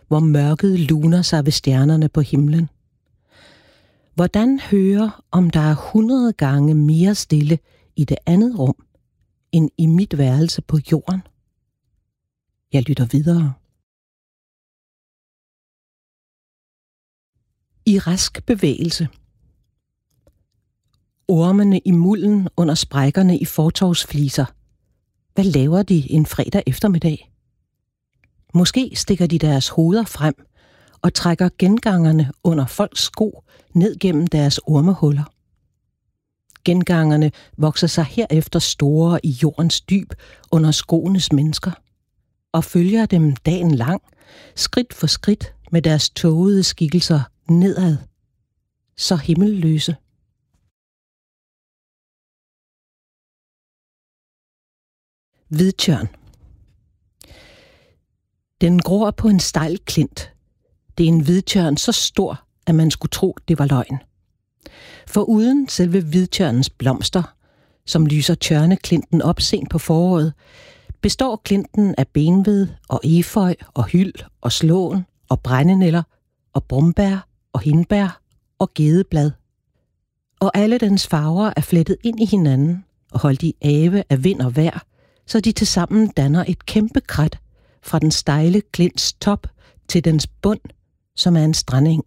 hvor mørket luner sig ved stjernerne på himlen? Hvordan høre, om der er 100 gange mere stille i det andet rum, end i mit værelse på jorden? Jeg lytter videre. I rask bevægelse. Ormene i mulden under sprækkerne i fortovsfliser. Hvad laver de en fredag eftermiddag? Måske stikker de deres hoveder frem og trækker gengangerne under folks sko ned gennem deres ormehuller. Gengangerne vokser sig herefter store i jordens dyb under skoenes mennesker og følger dem dagen lang, skridt for skridt med deres tågede skikkelser nedad, så himmelløse. Hvidtjørn. Den gror på en stejl klint. Det er en hvidtjørn så stor, at man skulle tro, det var løgn. For uden selve hvidtjørnens blomster, som lyser tjørneklinten op sent på foråret, består klinten af benved og efeu og hyld og slåen og brændenælder og brombær og hindbær og gedeblad. Og alle dens farver er flettet ind i hinanden og holdt i ave af vind og vejr, så de tilsammen danner et kæmpe krat fra den stejle klints top til dens bund, som er en strandeng.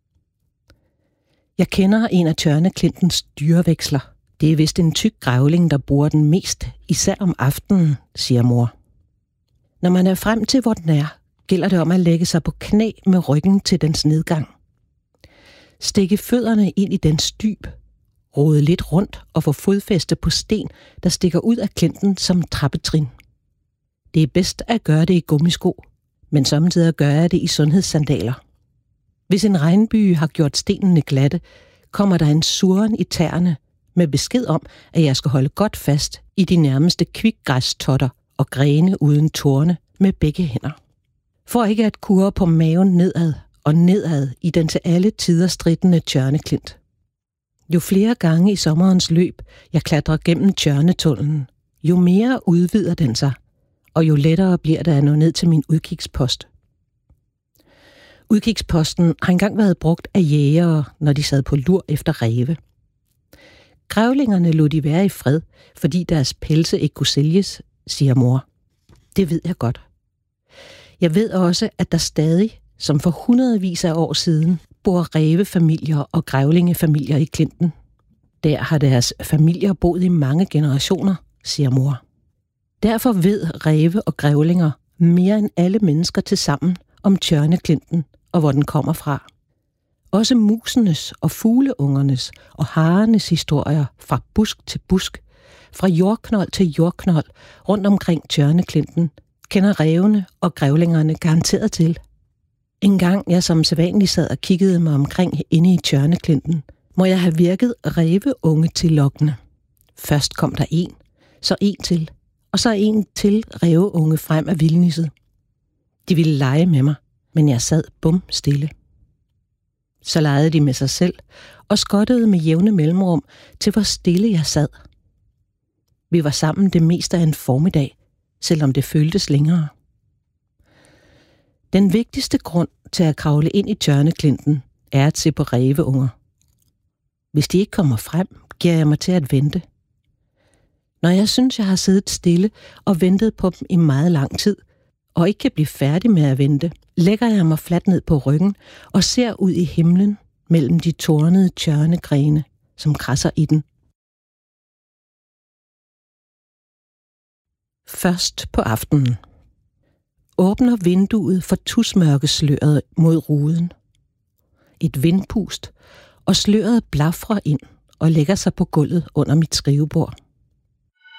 Jeg kender en af tjørneklintens dyreveksler. Det er vist en tyk grævling, der bruger den mest, især om aftenen, siger mor. Når man er frem til, hvor den er, gælder det om at lægge sig på knæ med ryggen til dens nedgang. Stikke fødderne ind i dens dyb, rode lidt rundt og få fodfæste på sten, der stikker ud af klinten som trappetrin. Det er bedst at gøre det i gummisko, men samtidig gør jeg det i sundhedssandaler. Hvis en regnbyge har gjort stenene glatte, kommer der en surren i tæerne med besked om, at jeg skal holde godt fast i de nærmeste kvikgræstotter og grene uden torne med begge hænder. For ikke at kurre på maven nedad og nedad i den til alle tider strittende tjørneklint. Jo flere gange i sommerens løb jeg klatrer gennem tjørnetunnelen, jo mere udvider den sig, og jo lettere bliver det at nå ned til min udkigspost. Udkigsposten har engang været brugt af jægere, når de sad på lur efter ræve. Grævlingerne lod de være i fred, fordi deres pelse ikke kunne sælges, siger mor. Det ved jeg godt. Jeg ved også, at der stadig, som for hundredvis af år siden, bor rævefamilier og grævlingefamilier i klinten. Der har deres familier boet i mange generationer, siger mor. Derfor ved ræve og grævlinger mere end alle mennesker tilsammen om tjørneklinten og hvor den kommer fra. Også musenes og fugleungernes og harenes historier fra busk til busk, fra jordknold til jordknold rundt omkring tjørneklinten, kender rævene og grævlingerne garanteret til. En gang jeg som sædvanlig sad og kiggede mig omkring inde i tjørneklinten, må jeg have virket ræveunge til lokkende. Først kom der en, så en til, og så en til ræveunge frem af vildnisset. De ville lege med mig, men jeg sad bum stille. Så legede de med sig selv og skottede med jævne mellemrum til hvor stille jeg sad. Vi var sammen det meste af en formiddag, selvom det føltes længere. Den vigtigste grund til at kravle ind i tjørneklinten er at se på ræveunger. Hvis de ikke kommer frem, giver jeg mig til at vente. Når jeg synes, jeg har siddet stille og ventet på dem i meget lang tid, og ikke kan blive færdig med at vente, lægger jeg mig fladt ned på ryggen og ser ud i himlen mellem de tornede tjørnegrene, som krasser i den. Først på aftenen. Åbner vinduet for tusmørkesløret mod ruden. Et vindpust, og sløret blafrer ind og lægger sig på gulvet under mit skrivebord.